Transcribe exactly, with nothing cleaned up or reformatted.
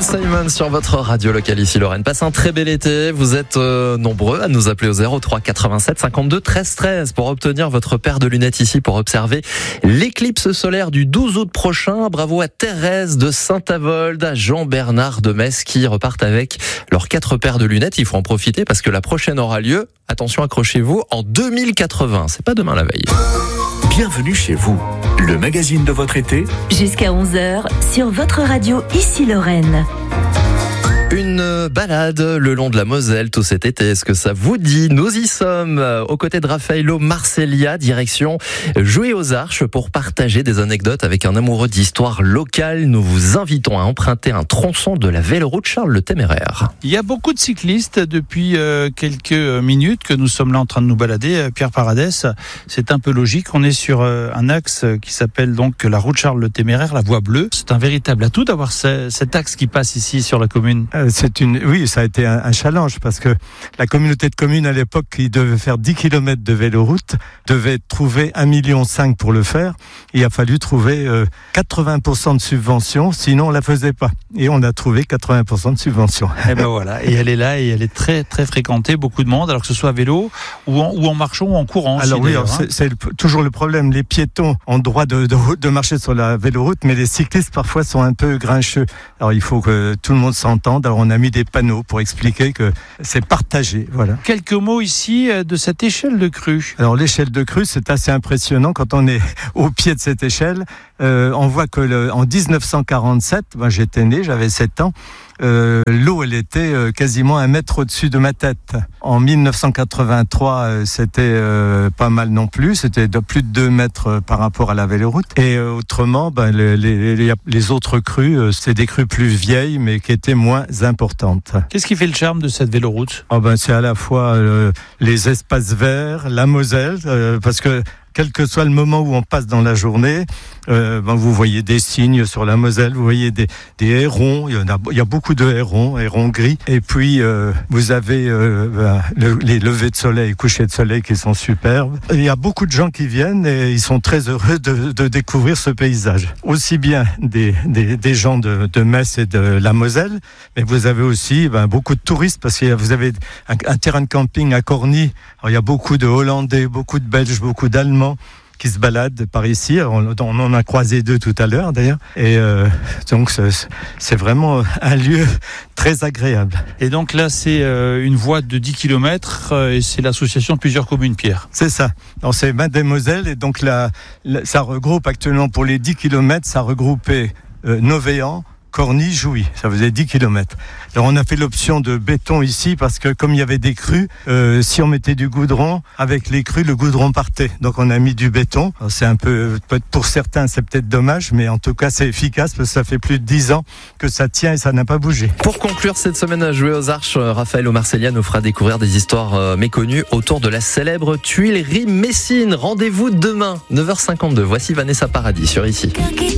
Simon sur votre radio locale ici Lorraine. Passez un très bel été. Vous êtes euh, nombreux à nous appeler au zéro trois quatre-vingt-sept cinquante-deux treize treize pour obtenir votre paire de lunettes ici pour observer l'éclipse solaire du douze août prochain. Bravo à Thérèse de Saint-Avold, à Jean-Bernard de Metz qui repartent avec leurs quatre paires de lunettes. Il faut en profiter parce que la prochaine aura lieu, attention, accrochez-vous, en deux mille quatre-vingts. C'est pas demain la veille. Bienvenue chez vous, le magazine de votre été. Jusqu'à onze heures sur votre radio ici Lorraine. Une balade le long de la Moselle tout cet été, est-ce que ça vous dit? Nous y sommes aux côtés de Raffaello Marceglia, direction Jouy aux Arches pour partager des anecdotes avec un amoureux d'histoire locale. Nous vous invitons à emprunter un tronçon de la véloroute Charles le Téméraire. Il y a beaucoup de cyclistes depuis euh, quelques minutes que nous sommes là en train de nous balader. Euh, Pierre Paradès, c'est un peu logique. On est sur euh, un axe qui s'appelle donc la route Charles le Téméraire, la voie bleue. C'est un véritable atout d'avoir ce, cet axe qui passe ici sur la commune. C'est une, oui, ça a été un, un challenge parce que la communauté de communes à l'époque qui devait faire dix kilomètres de véloroute devait trouver un million cinq pour le faire. Il a fallu trouver euh, quatre-vingts pour cent de subvention, sinon on la faisait pas. Et on a trouvé quatre-vingts pour cent de subvention. Et ben voilà, et elle est là et elle est très très fréquentée, beaucoup de monde, alors que ce soit à vélo ou en, ou en marchant ou en courant. Alors oui, alors hein. c'est, c'est le, toujours le problème. Les piétons ont le droit de, de, de marcher sur la véloroute, mais les cyclistes parfois sont un peu grincheux. Alors il faut que tout le monde s'entende. Alors on a mis des panneaux pour expliquer que c'est partagé, voilà. Quelques mots ici de cette échelle de crue. Alors l'échelle de crue, c'est assez impressionnant quand on est au pied de cette échelle. Euh, on voit que le, en dix-neuf cent quarante-sept, moi j'étais né, j'avais sept ans. Euh, l'eau, elle était euh, quasiment un mètre au-dessus de ma tête. En dix-neuf cent quatre-vingt-trois, euh, c'était euh, pas mal non plus. C'était de plus de deux mètres euh, par rapport à la véloroute. Et euh, autrement, ben, les, les, les, les autres crues, euh, c'est des crues plus vieilles, mais qui étaient moins importantes. Qu'est-ce qui fait le charme de cette véloroute? Oh ben, c'est à la fois euh, les espaces verts, la Moselle, euh, parce que quel que soit le moment où on passe dans la journée, euh, ben vous voyez des cygnes sur la Moselle, vous voyez des, des hérons, il y, en a, il y a beaucoup de hérons, hérons gris, et puis euh, vous avez euh, ben, le, les levées de soleil, couchers de soleil qui sont superbes. Il y a beaucoup de gens qui viennent et ils sont très heureux de, de découvrir ce paysage. Aussi bien des, des, des gens de, de Metz et de la Moselle, mais vous avez aussi ben, beaucoup de touristes, parce que vous avez un, un terrain de camping à Corny. Alors, il y a beaucoup de Hollandais, beaucoup de Belges, beaucoup d'Allemands qui se baladent par ici. On, on en a croisé deux tout à l'heure d'ailleurs. Et euh, donc c'est, c'est vraiment un lieu très agréable. Et donc là c'est euh, une voie de dix kilomètres euh, et c'est l'association de plusieurs communes, Pierre. C'est ça. Alors, c'est Main des Moselles et donc là, là, ça regroupe actuellement pour les dix kilomètres, ça regroupait euh, Novéan, Corny, Jouy, ça faisait dix kilomètres. Alors on a fait l'option de béton ici parce que comme il y avait des crues, euh, si on mettait du goudron, avec les crues, le goudron partait. Donc on a mis du béton. Alors, c'est un peu, pour certains c'est peut-être dommage, mais en tout cas c'est efficace parce que ça fait plus de dix ans que ça tient et ça n'a pas bougé. Pour conclure cette semaine à Jouy aux Arches, Raffaello Marceglia nous fera découvrir des histoires méconnues autour de la célèbre Tuilerie Messine. Rendez-vous demain, neuf heures cinquante-deux. Voici Vanessa Paradis sur Ici.